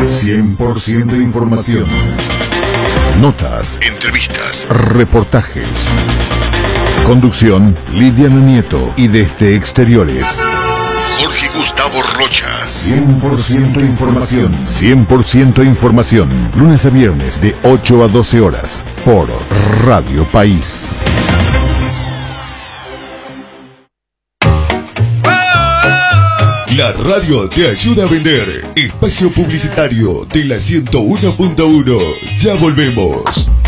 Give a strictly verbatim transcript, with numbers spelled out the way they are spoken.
cien por ciento información. Notas, entrevistas, reportajes. Conducción, Lidiana Nieto y desde exteriores, Jorge Gustavo Rocha. cien por ciento información. cien por ciento información. Lunes a viernes de ocho a doce horas por Radio País. La radio te ayuda a vender. Espacio publicitario de la ciento uno punto uno. Ya volvemos.